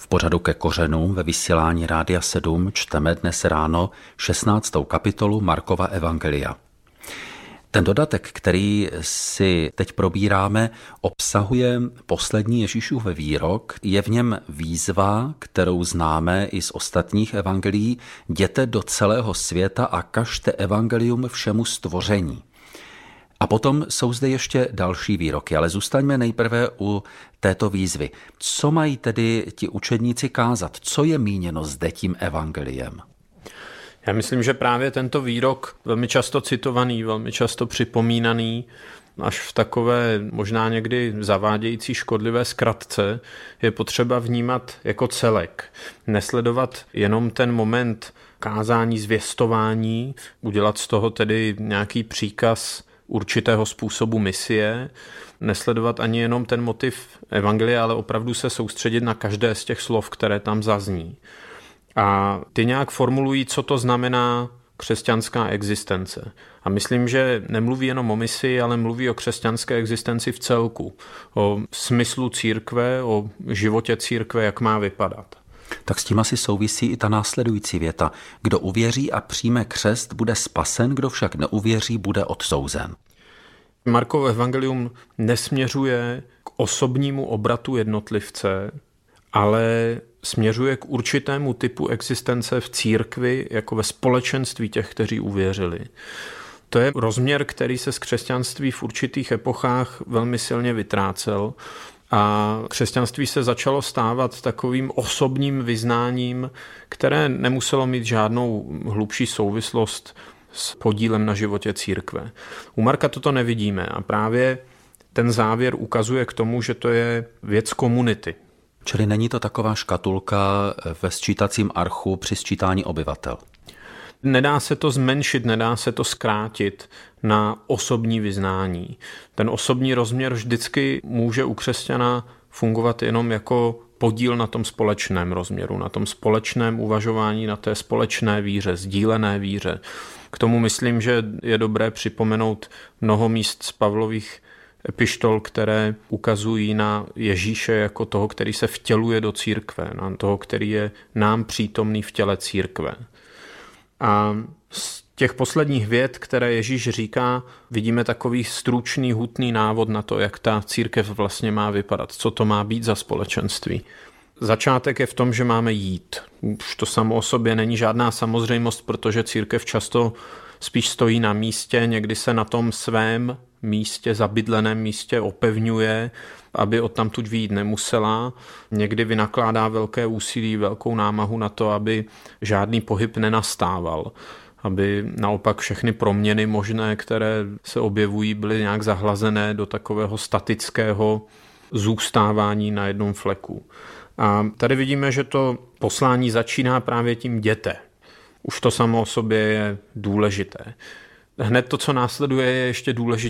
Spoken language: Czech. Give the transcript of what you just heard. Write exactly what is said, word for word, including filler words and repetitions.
V pořadu Ke kořenům ve vysílání Rádia sedm čteme dnes ráno šestnáctou kapitolu Markova evangelia. Ten dodatek, který si teď probíráme, obsahuje poslední Ježíšův výrok. Je v něm výzva, kterou známe i z ostatních evangelií: jděte do celého světa a kažte evangelium všemu stvoření. A potom jsou zde ještě další výroky, ale zůstaňme nejprve u této výzvy. Co mají tedy ti učedníci kázat? Co je míněno zde tím evangeliem? Já myslím, že právě tento výrok, velmi často citovaný, velmi často připomínaný, až v takové možná někdy zavádějící škodlivé zkratce, je potřeba vnímat jako celek. Nesledovat jenom ten moment kázání, zvěstování, udělat z toho tedy nějaký příkaz určitého způsobu misie, nesledovat ani jenom ten motiv evangelia, ale opravdu se soustředit na každé z těch slov, které tam zazní. A ty nějak formulují, co to znamená křesťanská existence. A myslím, že nemluví jenom o misi, ale mluví o křesťanské existenci v celku, o smyslu církve, o životě církve, jak má vypadat. Tak s tím asi souvisí i ta následující věta. Kdo uvěří a přijme křest, bude spasen, kdo však neuvěří, bude odsouzen. Markovo evangelium nesměřuje k osobnímu obratu jednotlivce, ale směřuje k určitému typu existence v církvi, jako ve společenství těch, kteří uvěřili. To je rozměr, který se z křesťanství v určitých epochách velmi silně vytrácel a křesťanství se začalo stávat takovým osobním vyznáním, které nemuselo mít žádnou hlubší souvislost s podílem na životě církve. U Marka toto nevidíme a právě ten závěr ukazuje k tomu, že to je věc komunity. Čili není to taková škatulka ve sčítacím archu při sčítání obyvatel? Nedá se to zmenšit, nedá se to zkrátit na osobní vyznání. Ten osobní rozměr vždycky může u křesťana fungovat jenom jako podíl na tom společném rozměru, na tom společném uvažování, na té společné víře, sdílené víře. K tomu myslím, že je dobré připomenout mnoho míst z Pavlových epištol, které ukazují na Ježíše jako toho, který se vtěluje do církve, na toho, který je nám přítomný v těle církve. A z těch posledních vět, které Ježíš říká, vidíme takový stručný, hutný návod na to, jak ta církev vlastně má vypadat, co to má být za společenství. Začátek je v tom, že máme jít. Už to samo o sobě není žádná samozřejmost, protože církev často spíš stojí na místě, někdy se na tom svém místě, zabydleném místě opevňuje, aby odtamtud vyjít nemusela. Někdy vynakládá velké úsilí, velkou námahu na to, aby žádný pohyb nenastával. Aby naopak všechny proměny možné, které se objevují, byly nějak zahlazené do takového statického zůstávání na jednom fleku. A tady vidíme, že to poslání začíná právě tím jděte. Už to samo o sobě je důležité. Hned to, co následuje, je ještě důležitější.